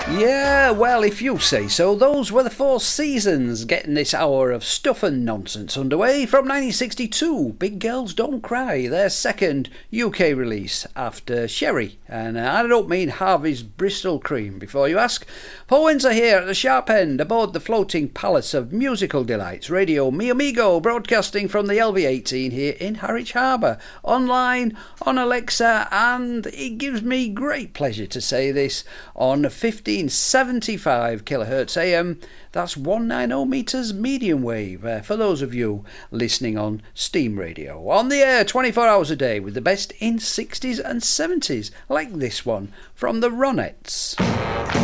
Yeah, well, if you say so, those were the Four Seasons getting this hour of stuff and nonsense underway from 1962. Big Girls Don't Cry, their second UK release after Sherry. And I don't mean Harvey's Bristol Cream, before you ask. Paul Windsor here at the sharp end aboard the floating palace of musical delights, Radio Mi Amigo, broadcasting from the LV18 here in Harwich Harbour, online, on Alexa, and it gives me great pleasure to say this, on 1575 kilohertz AM. That's 190 metres medium wave for those of you listening on Steam Radio. On the air 24 hours a day with the best in 60s and 70s, like this one from the Ronettes.